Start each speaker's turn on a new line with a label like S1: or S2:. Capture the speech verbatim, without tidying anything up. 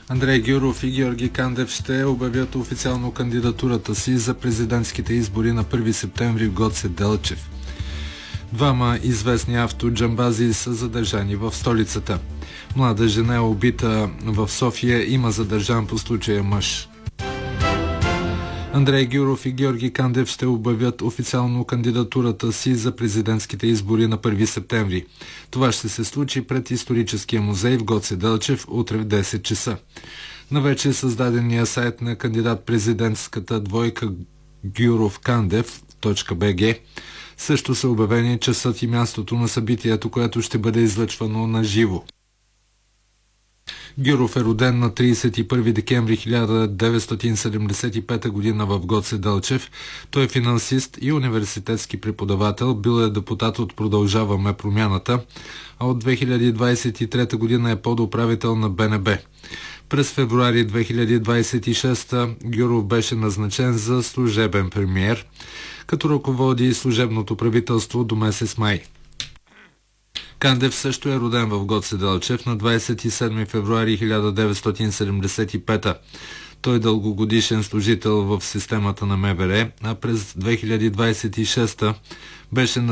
S1: Андрей Гюров и Георги Кандев ще обявят официално кандидатурата си за президентските избори на първи септември в Гоце Делчев. Двама известни автоджамбази са задържани в столицата. Млада жена е убита в София, има задържан по случая мъж. Андрей Гюров и Георги Кандев ще обявят официално кандидатурата си за президентските избори на първи септември. Това ще се случи пред историческия музей в Гоце Делчев утре в десет часа. На вече създадения сайт на кандидат-президентската двойка Гюров-Кандев.бг също са обявени часът и мястото на събитието, което ще бъде излъчвано на живо. Гюров е роден на тридесет и първи декември хиляда деветстотин седемдесет и пета година в Гоце Делчев. Той е финансист и университетски преподавател, бил е депутат от Продължаваме промяната, а от две хиляди двадесет и трета година е подуправител на Б Н Б. През февруари две хиляди двадесет и шеста Гюров беше назначен за служебен премиер, като ръководи служебното правителство до месец май. Кандев също е роден в Гоце Делчев на двадесет и седми февруари хиляда деветстотин седемдесет и пета. Той е дългогодишен служител в системата на М В Р, а през две хиляди двадесет и шеста беше